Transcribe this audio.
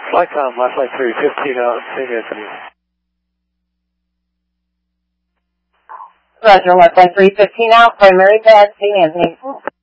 Flightcom, last flight 315 out, St. Anthony. Roger, left line 315 out, primary pad, St. Anthony.